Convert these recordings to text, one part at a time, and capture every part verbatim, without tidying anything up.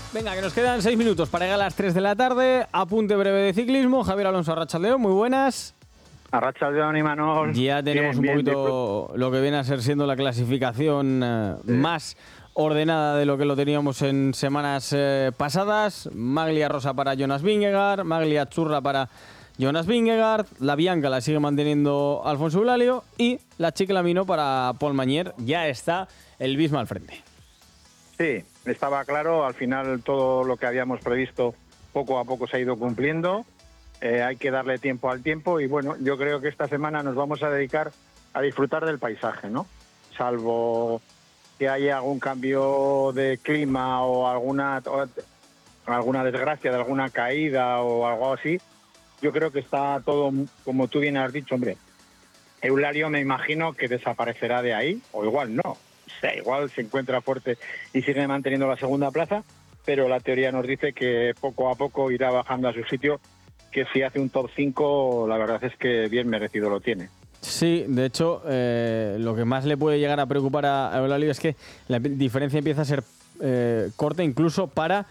Venga, que nos quedan seis minutos para llegar a las tres de la tarde. Apunte breve de ciclismo. Javier Alonso, arratsaldeon, muy buenas. Arratsaldeon, Imanol. Ya tenemos bien, un poquito bien, lo que viene a ser siendo la clasificación eh, sí. más ordenada de lo que lo teníamos en semanas eh, pasadas. Maglia rosa para Jonas Vingegaard, Maglia churra para Jonas Vingegaard, la bianca la sigue manteniendo Alfonso Eulalio y la chiclamino para Paul Mañer. Ya está el Visma al frente. Sí, estaba claro, al final todo lo que habíamos previsto poco a poco se ha ido cumpliendo, eh, hay que darle tiempo al tiempo y bueno, yo creo que esta semana nos vamos a dedicar a disfrutar del paisaje, ¿no? Salvo que haya algún cambio de clima o alguna, o alguna desgracia de alguna caída o algo así, yo creo que está todo, como tú bien has dicho, hombre, Eulalio me imagino que desaparecerá de ahí, o igual no. O sea, igual se encuentra fuerte y sigue manteniendo la segunda plaza, pero la teoría nos dice que poco a poco irá bajando a su sitio, que si hace un top cinco, la verdad es que bien merecido lo tiene. Sí, de hecho, eh, lo que más le puede llegar a preocupar a Eulalio es que la diferencia empieza a ser eh, corta incluso para...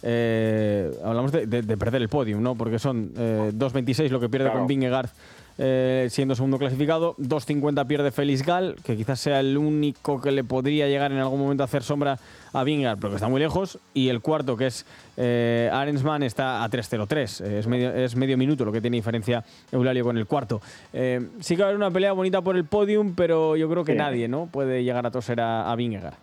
Eh, hablamos de, de, de perder el podium, ¿no? Porque son eh, dos veintiséis lo que pierde claro. con Vingegaard eh, siendo segundo clasificado, dos cincuenta pierde Felix Gall, que quizás sea el único que le podría llegar en algún momento a hacer sombra a Vingegaard, pero que está muy lejos, y el cuarto, que es eh, Arensman, está a tres cero tres, eh, es, medio, es medio minuto lo que tiene diferencia Eulalio con el cuarto. Eh, sí que va a haber una pelea bonita por el podium, pero yo creo que sí. nadie, ¿no?, puede llegar a toser a, a Vingegaard.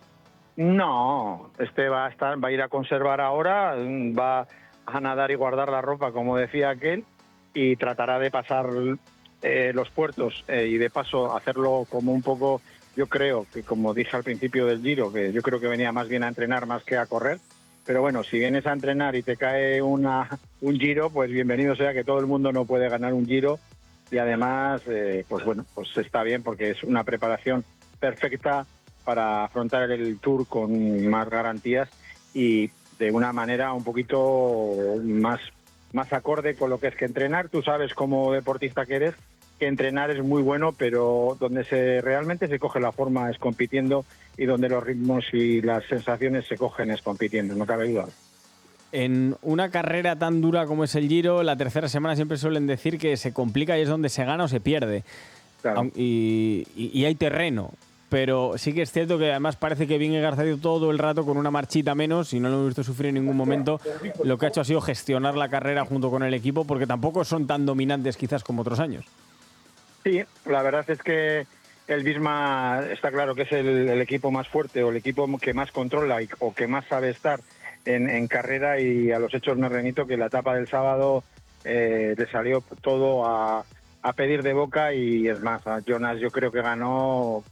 No, este va a estar, va a ir a conservar ahora, va a nadar y guardar la ropa, como decía aquel, y tratará de pasar eh, los puertos eh, y de paso hacerlo como un poco, yo creo que como dije al principio del Giro, que yo creo que venía más bien a entrenar más que a correr, pero bueno, si vienes a entrenar y te cae una, un Giro, pues bienvenido sea, que todo el mundo no puede ganar un Giro y además, eh, pues bueno, pues está bien porque es una preparación perfecta para afrontar el Tour con más garantías y de una manera un poquito más, más acorde con lo que es que entrenar. Tú sabes como deportista que eres que entrenar es muy bueno, pero donde se realmente se coge la forma es compitiendo y donde los ritmos y las sensaciones se cogen es compitiendo, no cabe duda. En una carrera tan dura como es el Giro, la tercera semana siempre suelen decir que se complica y es donde se gana o se pierde. Claro. Y, y, y hay terreno. Pero sí que es cierto que además parece que Vingegaard ha ido todo el rato con una marchita menos y no lo hemos visto sufrir en ningún momento. Lo que ha hecho ha sido gestionar la carrera junto con el equipo porque tampoco son tan dominantes quizás como otros años. Sí, la verdad es que el Visma está claro que es el, el equipo más fuerte o el equipo que más controla y, o que más sabe estar en, en carrera y a los hechos me remito que la etapa del sábado eh, le salió todo a, a pedir de boca y es más, a Jonas yo creo que ganó...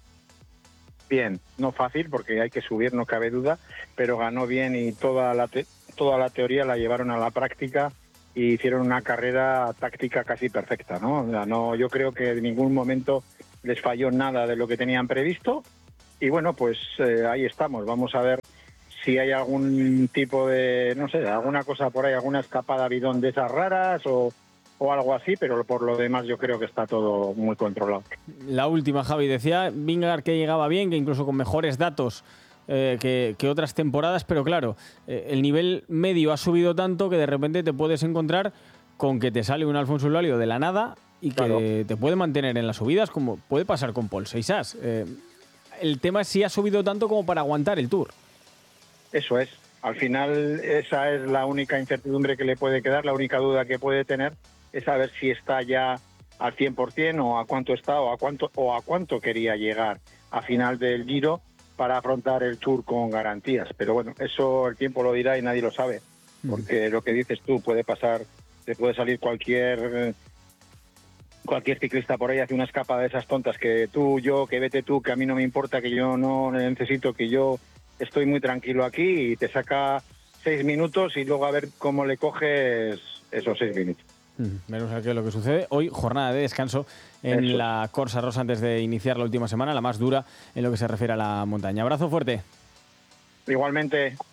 bien, no fácil porque hay que subir, no cabe duda, pero ganó bien y toda la te- toda la teoría la llevaron a la práctica y hicieron una carrera táctica casi perfecta, ¿no? O sea, no, yo creo que en ningún momento les falló nada de lo que tenían previsto y bueno, pues eh, ahí estamos, vamos a ver si hay algún tipo de, no sé, alguna cosa por ahí, alguna escapada bidón de esas raras o o algo así, pero por lo demás yo creo que está todo muy controlado. La última, Javi, decía Vingegaard que llegaba bien, que incluso con mejores datos eh, que, que otras temporadas, pero claro, eh, el nivel medio ha subido tanto que de repente te puedes encontrar con que te sale un Alfonso Eulalio de la nada y que claro. te puede mantener en las subidas, como puede pasar con Paul Seixas. Eh, el tema es si ha subido tanto como para aguantar el Tour. Eso es. Al final esa es la única incertidumbre que le puede quedar, la única duda que puede tener es saber si está ya al cien por ciento o a cuánto está o a cuánto o a cuánto quería llegar a final del Giro para afrontar el Tour con garantías. Pero bueno, eso el tiempo lo dirá y nadie lo sabe, porque lo que dices tú puede pasar, te puede salir cualquier cualquier ciclista por ahí hace una escapada de esas tontas que tú, yo, que vete tú, que a mí no me importa, que yo no necesito, que yo estoy muy tranquilo aquí y te saca seis minutos y luego a ver cómo le coges esos seis minutos. Menos a qué es lo que sucede. Hoy jornada de descanso en Eso. la Corsa Rosa antes de iniciar la última semana, la más dura en lo que se refiere a la montaña. Abrazo fuerte. Igualmente.